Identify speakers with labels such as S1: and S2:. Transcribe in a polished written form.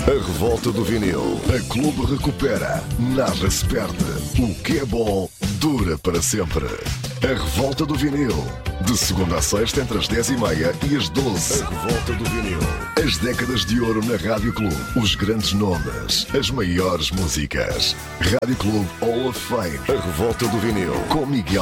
S1: A revolta do vinil. A Clube recupera. Nada se perde. O que é bom dura para sempre. A revolta do vinil. De segunda a sexta entre as 10h30 e as 12. A revolta do vinil. As décadas de ouro na Rádio Clube. Os grandes nomes. As maiores músicas. Rádio Clube Hall of Fame. A revolta do vinil. Com Miguel